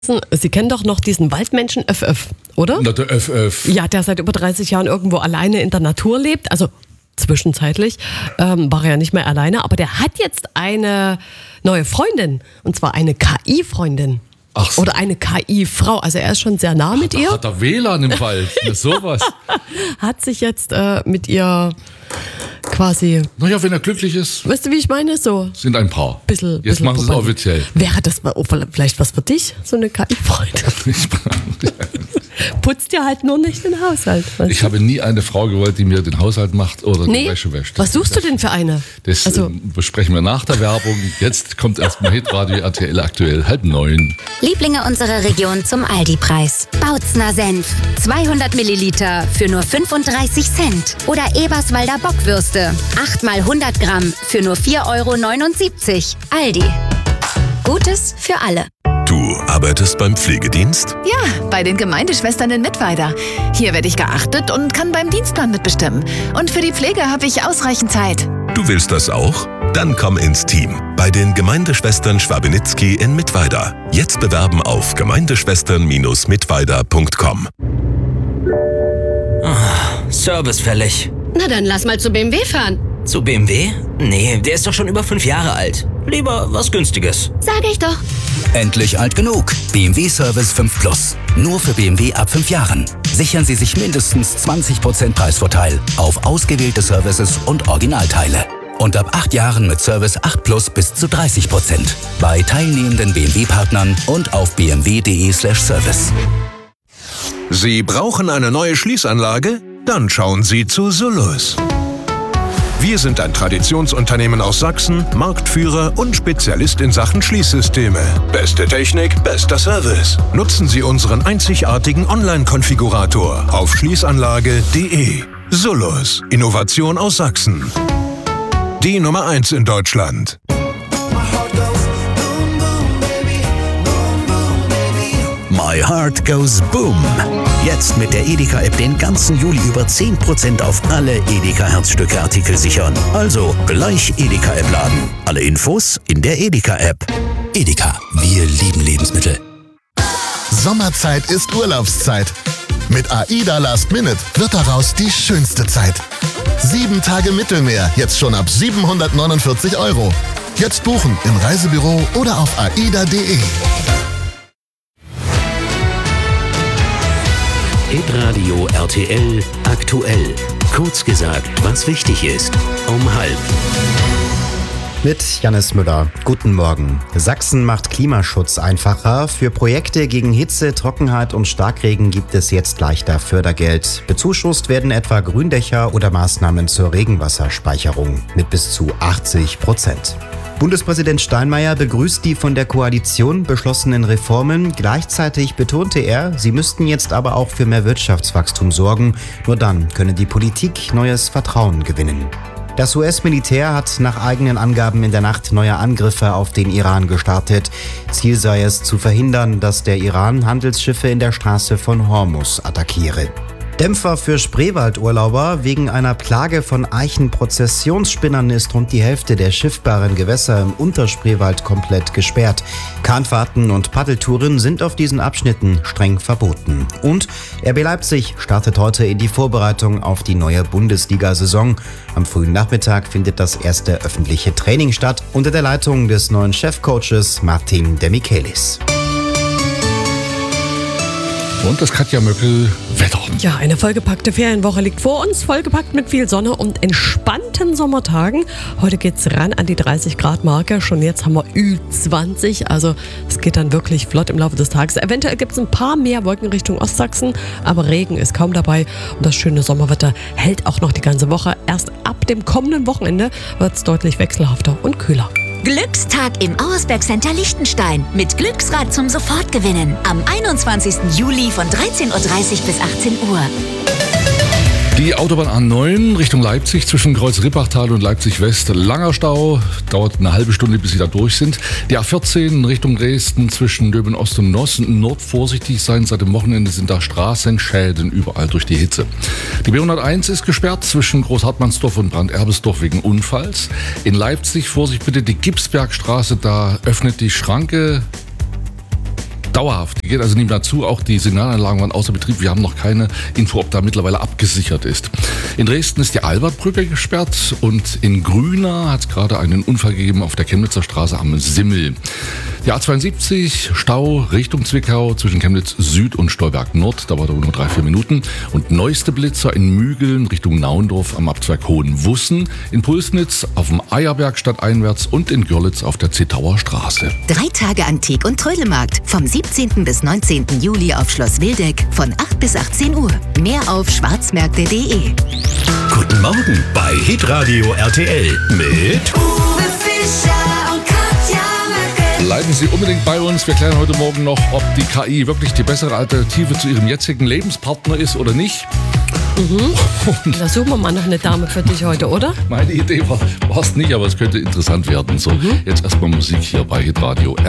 Sie kennen doch noch diesen Waldmenschen Öff, oder? Na, der Öff. Ja, der seit über 30 Jahren irgendwo alleine in der Natur lebt. Also zwischenzeitlich war er ja nicht mehr alleine. Aber der hat jetzt eine neue Freundin. Und zwar eine KI-Freundin. Ach so. Oder eine KI-Frau. Also er ist schon sehr nah mit ihr. Hat er WLAN im Wald? Ja, sowas. Hat sich jetzt mit ihr quasi... Naja, wenn er glücklich ist, Weißt du, wie ich meine? So sind ein Paar. Bisschen Jetzt machen sie es romantisch. offiziell. Wäre das vielleicht was für dich, so eine KI-Freundin? Putzt dir halt nur nicht den Haushalt. weißt Ich du? habe nie eine Frau gewollt, die mir den Haushalt macht oder die Wäsche wäscht. Was suchst du denn für eine? Das Also- besprechen wir nach der Werbung. Jetzt kommt erstmal Hitradio RTL aktuell 8:30. Lieblinge unserer Region zum Aldi-Preis. Bautzner Senf, 200 Milliliter für nur 35 Cent. Oder Eberswalder Bockwürste, 8 mal 100 Gramm für nur 4,79 €. Aldi. Gutes für alle. Du arbeitest beim Pflegedienst? Ja, bei den Gemeindeschwestern in Mittweida. Hier werde ich geachtet und kann beim Dienstplan mitbestimmen. Und für die Pflege habe ich ausreichend Zeit. Du willst das auch? Dann komm ins Team. Bei den Gemeindeschwestern Schwabenitzky in Mittweida. Jetzt bewerben auf gemeindeschwestern-mittweida.com. Service fällig. Na dann lass mal zu BMW fahren. Zu BMW? Nee, der ist doch schon über 5 Jahre alt. Lieber was Günstiges. Sag ich doch. Endlich alt genug. BMW Service 5 Plus. Nur für BMW ab 5 Jahren. Sichern Sie sich mindestens 20% Preisvorteil auf ausgewählte Services und Originalteile. Und ab 8 Jahren mit Service 8 Plus bis zu 30%. Bei teilnehmenden BMW-Partnern und auf bmw.de/service. Sie brauchen eine neue Schließanlage? Dann schauen Sie zu Solus. Wir sind ein Traditionsunternehmen aus Sachsen, Marktführer und Spezialist in Sachen Schließsysteme. Beste Technik, bester Service. Nutzen Sie unseren einzigartigen Online-Konfigurator auf schließanlage.de. Solus, Innovation aus Sachsen. Die Nummer 1 in Deutschland. My Heart Goes Boom. Jetzt mit der Edeka-App den ganzen Juli über 10% auf alle Edeka-Herzstücke-Artikel sichern. Also gleich Edeka-App laden. Alle Infos in der Edeka-App. Edeka, wir lieben Lebensmittel. Sommerzeit ist Urlaubszeit. Mit AIDA Last Minute wird daraus die schönste Zeit. 7 Tage Mittelmeer, jetzt schon ab 749 €. Jetzt buchen im Reisebüro oder auf aida.de. Hitradio RTL aktuell. Kurz gesagt, was wichtig ist. Um 12:30. Mit Jannis Müller. Guten Morgen. Sachsen macht Klimaschutz einfacher. Für Projekte gegen Hitze, Trockenheit und Starkregen gibt es jetzt leichter Fördergeld. Bezuschusst werden etwa Gründächer oder Maßnahmen zur Regenwasserspeicherung mit bis zu 80%. Bundespräsident Steinmeier begrüßt die von der Koalition beschlossenen Reformen. Gleichzeitig betonte er, sie müssten jetzt aber auch für mehr Wirtschaftswachstum sorgen. Nur dann könne die Politik neues Vertrauen gewinnen. Das US-Militär hat nach eigenen Angaben in der Nacht neue Angriffe auf den Iran gestartet. Ziel sei es, zu verhindern, dass der Iran Handelsschiffe in der Straße von Hormuz attackiere. Dämpfer für Spreewaldurlauber. Wegen einer Plage von Eichenprozessionsspinnern ist rund die Hälfte der schiffbaren Gewässer im Unterspreewald komplett gesperrt. Kahnfahrten und Paddeltouren sind auf diesen Abschnitten streng verboten. Und RB Leipzig startet heute in die Vorbereitung auf die neue Bundesliga-Saison. Am frühen Nachmittag findet das erste öffentliche Training statt unter der Leitung des neuen Chefcoaches Martin de Michelis. Und das Katja Möckel Wetter. Ja, eine vollgepackte Ferienwoche liegt vor uns, vollgepackt mit viel Sonne und entspannten Sommertagen. Heute geht's ran an die 30-Grad-Marke. Schon jetzt haben wir Ü20, also es geht dann wirklich flott im Laufe des Tages. Eventuell gibt's ein paar mehr Wolken Richtung Ostsachsen, aber Regen ist kaum dabei. Und das schöne Sommerwetter hält auch noch die ganze Woche. Erst ab dem kommenden Wochenende wird's deutlich wechselhafter und kühler. Glückstag im Auersberg Center Liechtenstein mit Glücksrad zum Sofortgewinnen am 21. Juli von 13:30 bis 18 Uhr. Die Autobahn A9 Richtung Leipzig zwischen Kreuz-Rippachtal und Leipzig-West. Langer Stau, dauert eine halbe Stunde, bis Sie da durch sind. Die A14 Richtung Dresden zwischen Döben-Ost und Nord vorsichtig sein. Seit dem Wochenende sind da Straßenschäden überall durch die Hitze. Die B101 ist gesperrt zwischen Großhartmannsdorf und Branderbesdorf wegen Unfalls. In Leipzig, Vorsicht bitte, die Gipsbergstraße, da öffnet die Schranke dauerhaft. Die geht also nicht mehr zu. Auch die Signalanlagen waren außer Betrieb. Wir haben noch keine Info, ob da mittlerweile abgesichert ist. In Dresden ist die Albertbrücke gesperrt und in Grüna hat es gerade einen Unfall gegeben auf der Chemnitzer Straße am Simmel. Die A72, Stau Richtung Zwickau zwischen Chemnitz Süd und Stolberg Nord, dauert aber nur 3-4 Minuten. Und neueste Blitzer in Mügeln Richtung Naundorf am Abzweig Hohenwussen, in Pulsnitz auf dem Eierberg stadteinwärts und in Görlitz auf der Zittauer Straße. 3 Tage Antik- und Trödelmarkt vom 17. bis 19. Juli auf Schloss Wildeck von 8 bis 18 Uhr. Mehr auf schwarzmärkte.de. Guten Morgen bei Hitradio RTL mit Uwe Fischer und Katja Merkel. Bleiben Sie unbedingt bei uns. Wir klären heute Morgen noch, ob die KI wirklich die bessere Alternative zu Ihrem jetzigen Lebenspartner ist oder nicht. Da suchen wir mal noch eine Dame für dich heute, oder? Meine Idee war es nicht, aber es könnte interessant werden. So, jetzt erstmal Musik hier bei Hitradio RTL.